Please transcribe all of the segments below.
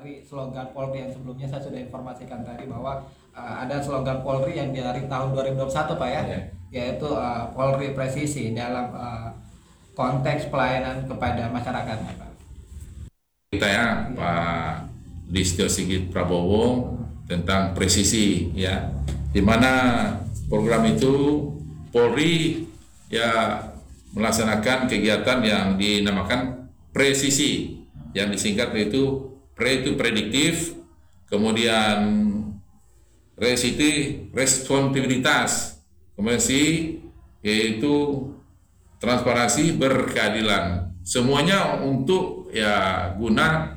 dari slogan Polri yang sebelumnya saya sudah informasikan tadi bahwa ada slogan Polri yang dari tahun 2021 Pak ya, yaitu Polri Presisi dalam konteks pelayanan kepada masyarakat Pak. Kita ya Pak Listio Sigit Prabowo tentang presisi ya, di mana program itu Polri ya melaksanakan kegiatan yang dinamakan presisi, yang disingkat itu pre itu prediktif, kemudian res itu responsibilitas, kemudian si yaitu transparansi berkeadilan. Semuanya untuk ya guna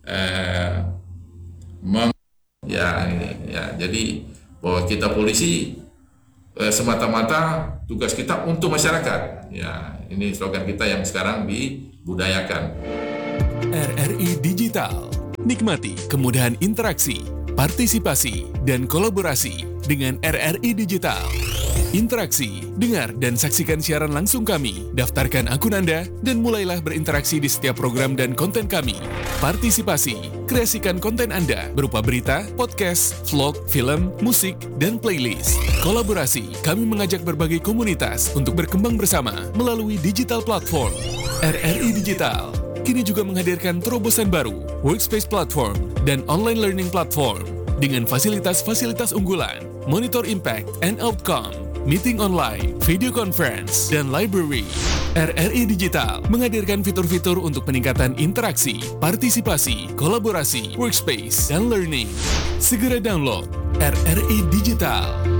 jadi bahwa kita polisi semata-mata tugas kita untuk masyarakat. Ya, ini slogan kita yang sekarang dibudayakan. RRI Digital. Nikmati kemudahan interaksi, partisipasi, dan kolaborasi dengan RRI Digital. Interaksi, dengar dan saksikan siaran langsung kami, daftarkan akun Anda, dan mulailah berinteraksi di setiap program dan konten kami. Partisipasi, kreasikan konten Anda berupa berita, podcast, vlog, film, musik, dan playlist. Kolaborasi, kami mengajak berbagai komunitas untuk berkembang bersama melalui digital platform. RRI Digital kini juga menghadirkan terobosan baru, workspace platform, dan online learning platform dengan fasilitas-fasilitas unggulan, monitor impact and outcome, meeting online, video conference, dan library. RRI Digital menghadirkan fitur-fitur untuk peningkatan interaksi, partisipasi, kolaborasi, workspace, dan learning. Segera download RRI Digital.